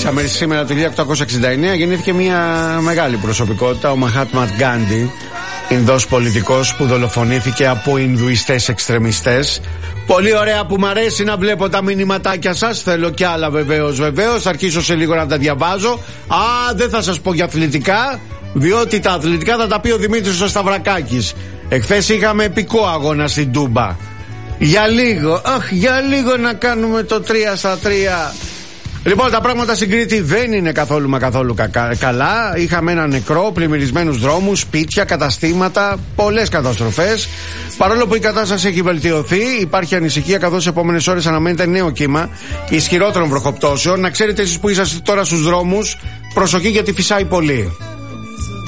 σήμερα το 1869 γεννήθηκε μια μεγάλη προσωπικότητα, ο Μαχάτμα Γκάντι, Ινδός πολιτικός που δολοφονήθηκε από Ινδουιστές εξτρεμιστές. Πολύ ωραία που μ' αρέσει να βλέπω τα μηνυματάκια σας. Θέλω κι άλλα βεβαίως. Θα αρχίσω σε λίγο να τα διαβάζω. Δεν θα σας πω για αθλητικά, διότι τα αθλητικά θα τα πει ο Δημήτρης ο Σταυρακάκης. Εχθές είχαμε επικό αγώνα στην Τούμπα. Για λίγο να κάνουμε το 3-3. Λοιπόν, τα πράγματα στην Κρήτη δεν είναι καθόλου μα καθόλου καλά. Είχαμε ένα νεκρό, πλημμυρισμένους δρόμους, σπίτια, καταστήματα, πολλές καταστροφές. Παρόλο που η κατάσταση έχει βελτιωθεί, υπάρχει ανησυχία καθώς τις επόμενες ώρες αναμένεται νέο κύμα ισχυρότερων βροχοπτώσεων. Να ξέρετε εσείς που είσαστε τώρα στους δρόμους, προσοχή γιατί φυσάει πολύ.